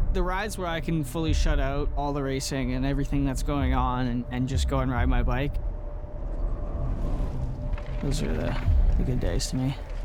The rides where I can fully shut out all the racing and everything that's going on and just go and ride my bike, those are the good days to me.